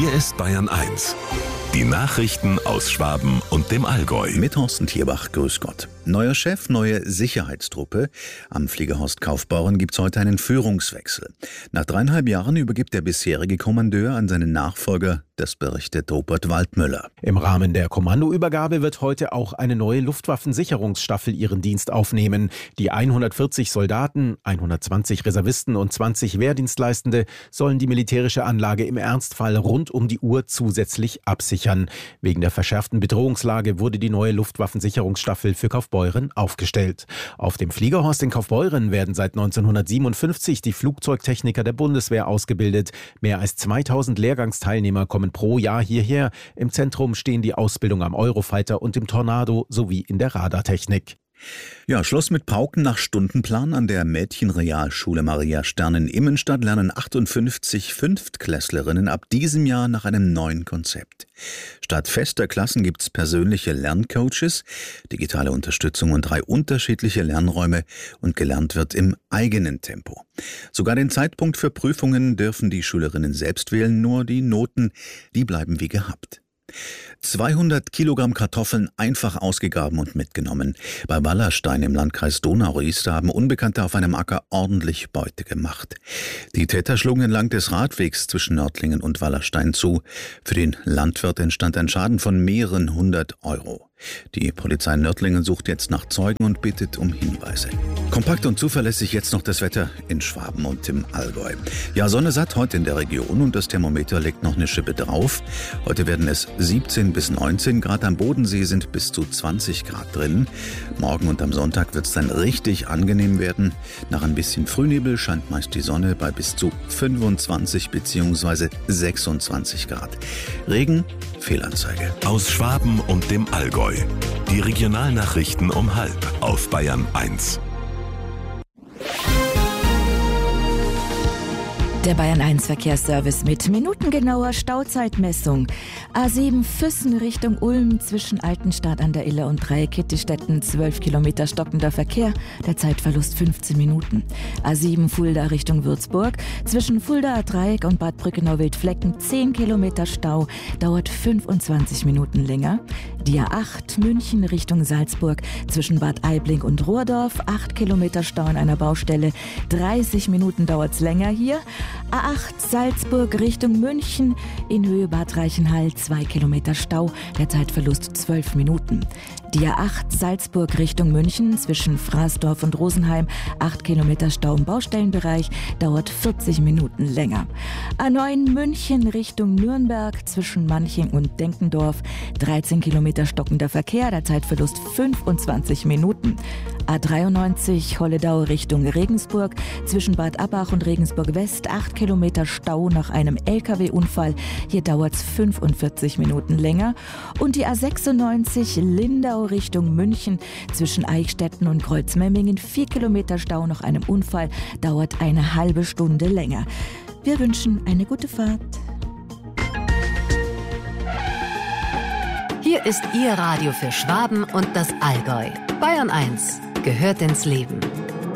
Hier ist Bayern 1. Die Nachrichten aus Schwaben und dem Allgäu. Mit Thorsten Thierbach, grüß Gott. Neuer Chef, neue Sicherheitstruppe. Am Fliegerhorst Kaufbeuren gibt's heute einen Führungswechsel. Nach 3,5 Jahren übergibt der bisherige Kommandeur an seinen Nachfolger, das berichtet Rupert Waldmüller. Im Rahmen der Kommandoübergabe wird heute auch eine neue Luftwaffensicherungsstaffel ihren Dienst aufnehmen. Die 140 Soldaten, 120 Reservisten und 20 Wehrdienstleistende sollen die militärische Anlage im Ernstfall rund um die Uhr zusätzlich absichern. Wegen der verschärften Bedrohungslage wurde die neue Luftwaffensicherungsstaffel für Kaufbeuren aufgestellt. Auf dem Fliegerhorst in Kaufbeuren werden seit 1957 die Flugzeugtechniker der Bundeswehr ausgebildet. Mehr als 2000 Lehrgangsteilnehmer kommen pro Jahr hierher. Im Zentrum stehen die Ausbildung am Eurofighter und im Tornado sowie in der Radartechnik. Ja, Schluss mit Pauken nach Stundenplan. An der Mädchenrealschule Maria Stern in Immenstadt lernen 58 Fünftklässlerinnen ab diesem Jahr nach einem neuen Konzept. Statt fester Klassen gibt's persönliche Lerncoaches, digitale Unterstützung und 3 unterschiedliche Lernräume und gelernt wird im eigenen Tempo. Sogar den Zeitpunkt für Prüfungen dürfen die Schülerinnen selbst wählen, nur die Noten, die bleiben wie gehabt. 200 Kilogramm Kartoffeln einfach ausgegraben und mitgenommen. Bei Wallerstein im Landkreis Donau-Ries haben Unbekannte auf einem Acker ordentlich Beute gemacht. Die Täter schlugen entlang des Radwegs zwischen Nördlingen und Wallerstein zu. Für den Landwirt entstand ein Schaden von mehreren 100 Euro. Die Polizei Nördlingen sucht jetzt nach Zeugen und bittet um Hinweise. Kompakt und zuverlässig jetzt noch das Wetter in Schwaben und im Allgäu. Ja, Sonne satt heute in der Region und das Thermometer legt noch eine Schippe drauf. Heute werden es 17 bis 19 Grad, am Bodensee sind bis zu 20 Grad drin. Morgen und am Sonntag wird es dann richtig angenehm werden. Nach ein bisschen Frühnebel scheint meist die Sonne bei bis zu 25 bzw. 26 Grad. Regen, Fehlanzeige. Aus Schwaben und dem Allgäu. Die Regionalnachrichten um 12:30 auf Bayern 1. Der Bayern 1 Verkehrsservice mit minutengenauer Stauzeitmessung. A7 Füssen Richtung Ulm zwischen Altenstadt an der Iller und Dreieckittistetten 12 Kilometer stockender Verkehr, der Zeitverlust 15 Minuten. A7 Fulda Richtung Würzburg zwischen Fulda Dreieck und Bad Brückenau-Wildflecken 10 Kilometer Stau, dauert 25 Minuten länger. Die A8 München Richtung Salzburg zwischen Bad Aibling und Rohrdorf 8 Kilometer Stau an einer Baustelle, 30 Minuten dauert's länger hier. A8 Salzburg Richtung München in Höhe Bad Reichenhall 2 Kilometer Stau, der Zeitverlust 12 Minuten. Die A8 Salzburg Richtung München zwischen Fraßdorf und Rosenheim 8 Kilometer Stau im Baustellenbereich, dauert 40 Minuten länger. A9 München Richtung Nürnberg zwischen Manching und Denkendorf 13 Kilometer stockender Verkehr, der Zeitverlust 25 Minuten. A93 Holledau Richtung Regensburg zwischen Bad Abbach und Regensburg West 8 Kilometer Stau nach einem LKW-Unfall. Hier dauert es 45 Minuten länger. Und die A96 Lindau Richtung München zwischen Eichstätten und Kreuzmemmingen 4 Kilometer Stau nach einem Unfall, dauert eine halbe Stunde länger. Wir wünschen eine gute Fahrt. Hier ist Ihr Radio für Schwaben und das Allgäu. Bayern 1 gehört ins Leben.